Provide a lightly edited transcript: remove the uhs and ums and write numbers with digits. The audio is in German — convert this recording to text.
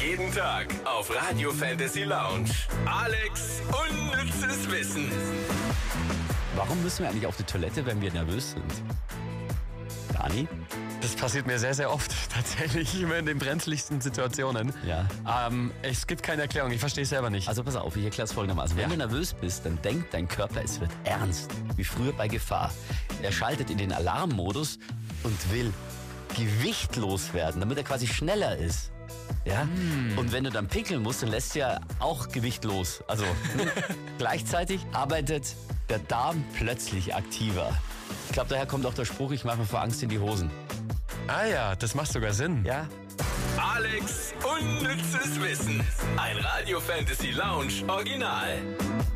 Jeden Tag auf Radio Fantasy Lounge. Alex unnützes Wissen. Warum müssen wir eigentlich auf die Toilette, wenn wir nervös sind? Dani? Das passiert mir sehr, sehr oft, tatsächlich, immer in den brenzligsten Situationen. Ja. Es gibt keine Erklärung, ich verstehe es selber nicht. Also pass auf, ich erkläre es folgendermaßen. Wenn du nervös bist, dann denkt dein Körper, es wird ernst, wie früher bei Gefahr. Er schaltet in den Alarmmodus und will gewichtlos werden, damit er quasi schneller ist. Ja? Und wenn du dann pinkeln musst, dann lässt du ja auch Gewicht los. Also gleichzeitig arbeitet der Darm plötzlich aktiver. Ich glaube, daher kommt auch der Spruch, ich mache mir vor Angst in die Hosen. Ah ja, das macht sogar Sinn. Ja? Alex unnützes Wissen. Ein Radio Fantasy Lounge Original.